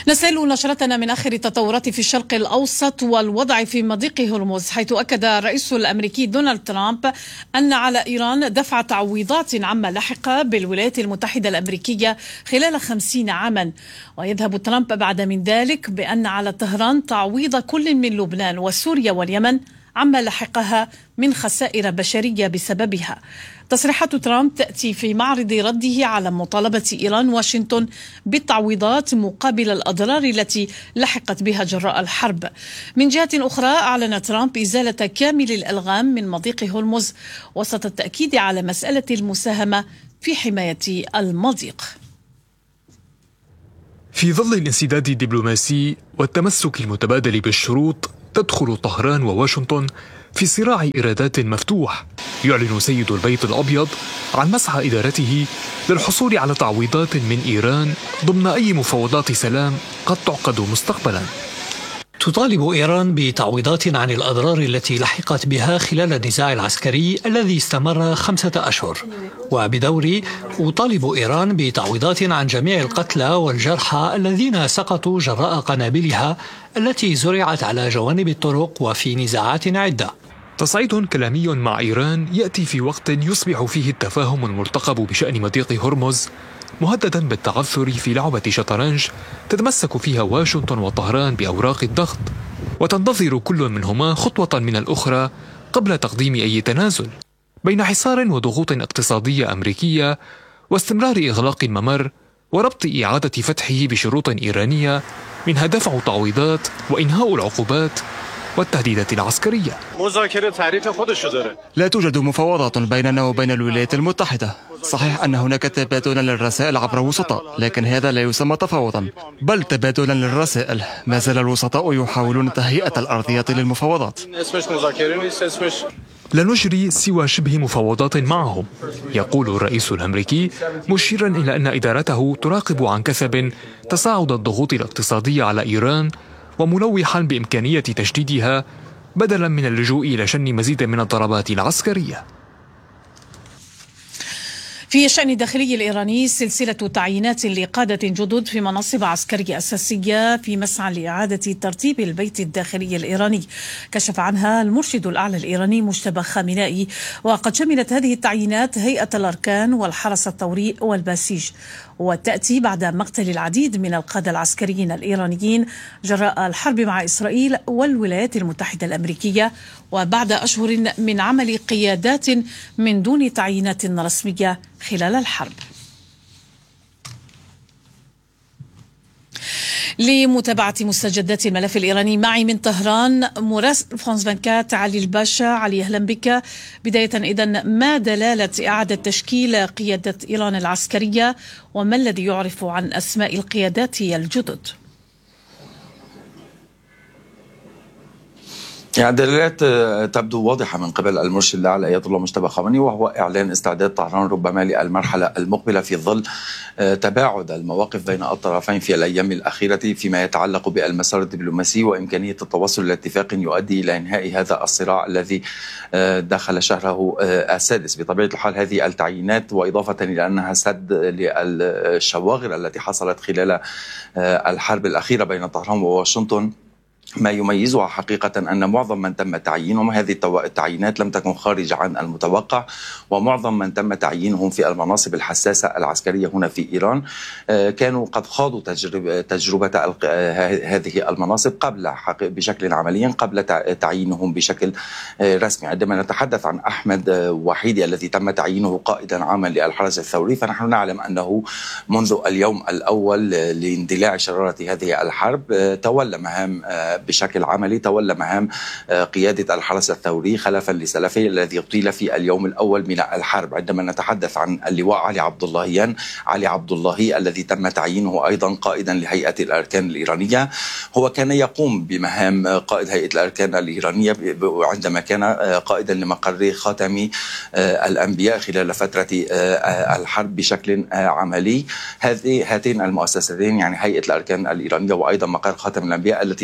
نسأل نشرتنا من آخر التطورات في الشرق الأوسط والوضع في مضيق هرمز، حيث أكد الرئيس الأمريكي دونالد ترامب أن على إيران دفع تعويضات عما لحق بالولايات المتحدة الأمريكية خلال 50 عاما. ويذهب ترامب بعد من ذلك بأن على طهران تعويض كل من لبنان وسوريا واليمن عما لحقها من خسائر بشرية بسببها. تصريحات ترامب تأتي في معرض رده على مطالبة إيران واشنطن بالتعويضات مقابل الأضرار التي لحقت بها جراء الحرب. من جهة أخرى، أعلن ترامب إزالة كامل الألغام من مضيق هرمز وسط التأكيد على مسألة المساهمة في حماية المضيق. في ظل الانسداد الدبلوماسي والتمسك المتبادل بالشروط، تدخل طهران وواشنطن في صراع إيرادات مفتوح. يعلن سيد البيت الأبيض عن مسعى إدارته للحصول على تعويضات من إيران ضمن أي مفاوضات سلام قد تعقد مستقبلا. تطالب إيران بتعويضات عن الأضرار التي لحقت بها خلال النزاع العسكري الذي استمر 5 أشهر، وبدوري أطالب إيران بتعويضات عن جميع القتلى والجرحى الذين سقطوا جراء قنابلها التي زرعت على جوانب الطرق وفي نزاعات عدة. تصعيد كلامي مع إيران يأتي في وقت يصبح فيه التفاهم المرتقب بشأن مضيق هرمز مهددا بالتعثر في لعبة شطرنج تتمسك فيها واشنطن وطهران بأوراق الضغط، وتنتظر كل منهما خطوة من الأخرى قبل تقديم أي تنازل، بين حصار وضغوط اقتصادية أمريكية واستمرار إغلاق الممر وربط إعادة فتحه بشروط إيرانية منها دفع تعويضات وإنهاء العقوبات والتهديدات العسكرية. لا توجد مفاوضات بيننا وبين الولايات المتحدة. صحيح أن هناك تبادلا للرسائل عبر وسطاء، لكن هذا لا يسمى تفاوضا بل تبادلا للرسائل. ما زال الوسطاء يحاولون تهيئة الأرضية للمفاوضات. لا نجري سوى شبه مفاوضات معهم، يقول الرئيس الأمريكي، مشيرا إلى أن إدارته تراقب عن كثب تصاعد الضغوط الاقتصادية على إيران، وملوحا بإمكانية تجديدها بدلا من اللجوء إلى شن مزيد من الضربات العسكرية. في الشأن الداخلي الإيراني، سلسلة تعيينات لقادة جدد في مناصب عسكرية أساسية في مسعى لإعادة ترتيب البيت الداخلي الإيراني، كشف عنها المرشد الأعلى الإيراني مجتبى خامنائي. وقد شملت هذه التعيينات هيئة الأركان والحرس الثوري والباسيج، وتأتي بعد مقتل العديد من القادة العسكريين الإيرانيين جراء الحرب مع إسرائيل والولايات المتحدة الأمريكية، وبعد أشهر من عمل قيادات من دون تعيينات رسمية خلال الحرب. لمتابعة مستجدات الملف الإيراني معي من طهران مراسل فرانس 24 علي الباشا. علي، أهلا بك. بداية، إذن ما دلالة إعادة تشكيل قيادة إيران العسكرية، وما الذي يعرف عن أسماء القيادات الجدد؟ يعني الدلالات تبدو واضحة من قبل المرشد الأعلى آية الله مجتبى خامنئي، وهو إعلان استعداد طهران ربما للمرحلة المقبلة في ظل تباعد المواقف بين الطرفين في الأيام الأخيرة فيما يتعلق بالمسار الدبلوماسي وإمكانية التوصل لاتفاق يؤدي إلى إنهاء هذا الصراع الذي دخل شهره السادس. بطبيعة الحال هذه التعيينات، وإضافة إلى أنها سد للشواغر التي حصلت خلال الحرب الأخيرة بين طهران وواشنطن، ما يميزها حقيقة أن معظم من تم تعيينهم، هذه التعيينات لم تكن خارج عن المتوقع، ومعظم من تم تعيينهم في المناصب الحساسة العسكرية هنا في إيران كانوا قد خاضوا تجربة هذه المناصب قبل بشكل عملي قبل تعيينهم بشكل رسمي. عندما نتحدث عن أحمد وحيدي الذي تم تعيينه قائدا عاما للحرس الثوري، فنحن نعلم أنه منذ اليوم الأول لاندلاع شرارة هذه الحرب تولى مهام بشكل عملي، تولى مهام قيادة الحرس الثوري خلفا لسلفي الذي اغتيل في اليوم الأول من الحرب. عندما نتحدث عن اللواء علي عبد الله الذي تم تعيينه أيضا قائدا لهيئة الأركان الإيرانية، هو كان يقوم بمهام قائد هيئة الأركان الإيرانية عندما كان قائدا لمقر خاتم الأنبياء خلال فترة الحرب بشكل عملي. هاتين المؤسستين، يعني هيئة الأركان الإيرانية وأيضا مقر خاتم الأنبياء، التي ادعى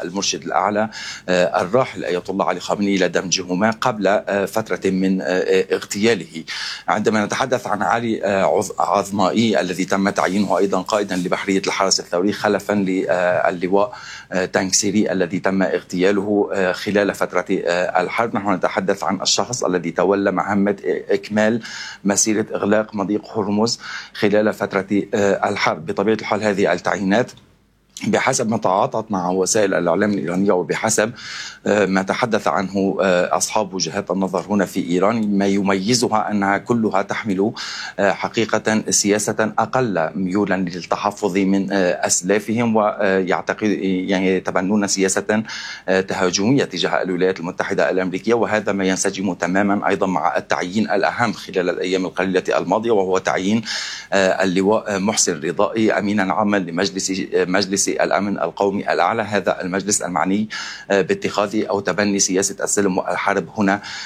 والمرشد الأعلى الراحل آية الله علي خامنئي إلى دمجهما قبل فترة من اغتياله. عندما نتحدث عن علي عظمائي الذي تم تعيينه أيضا قائدا لبحرية الحرس الثوري خلفا للواء تانكسيري الذي تم اغتياله خلال فترة الحرب، نحن نتحدث عن الشخص الذي تولى مهمة إكمال مسيرة إغلاق مضيق هرمز خلال فترة الحرب. بطبيعة الحال هذه التعيينات بحسب ما تعاطت مع وسائل الإعلام الإيرانية وبحسب ما تحدث عنه أصحاب وجهات النظر هنا في إيران، ما يميزها أنها كلها تحمل حقيقة سياسة أقل ميولا للتحفظ من أسلافهم، ويعتقد يعني يتبنون سياسة تهاجمية تجاه الولايات المتحدة الأمريكية. وهذا ما ينسجم تماما أيضا مع التعيين الأهم خلال الأيام القليلة الماضية، وهو تعيين اللواء محسن رضائي أمينا عاما لمجلس الأمن القومي الأعلى، هذا المجلس المعني باتخاذ أو تبني سياسة السلم والحرب هنا